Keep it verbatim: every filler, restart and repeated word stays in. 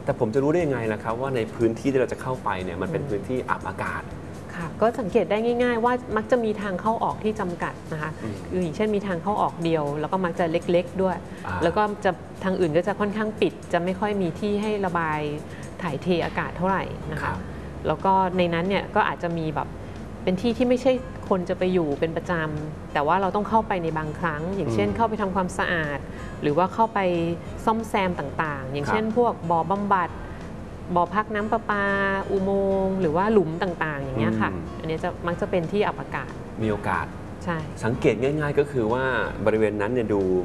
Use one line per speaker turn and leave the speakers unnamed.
แต่ผมจะรู้ได้ยังไงล่ะครับว่าในพื้นที่ที่เราจะเข้าไปเนี่ยมันเป็นพื้นที่อับอากาศ
ค่ะก็สังเกตได้ง่ายๆว่ามักจะมีทางเข้าออกที่จำกัดนะคะคืออย่างเช่นมีทางเข้าออกเดียวแล้วก็มักจะเล็กๆด้วยแล้วก็จะทางอื่นก็จะค่อนข้างปิดจะไม่ค่อยมีที่ให้ระบายถ่ายเทอากาศเท่าไหร่นะคะแล้วก็ในนั้นเนี่ยก็อาจจะมีแบบเป็นที่ที่ไม่ใช่คนจะไปอยู่เป็นประจำแต่ว่าเราต้องเข้าไปในบางครั้ง อย่างเช่นเข้าไปทำความสะอาดหรือว่าเข้าไปซ่อมแซมต่างๆอย่างเช่นพวกบ่อบำบัดบ่อพักน้ำประปาอุโมงค์หรือว่าหลุมต่างๆอย่างเงี้ยค่ะอันนี้จะมักจะเป็นที่อับอากาศ
มีโอกาส
ใช่
สังเกตง่ายๆก็คือว่าบริเวณนั้นเนี่ยดู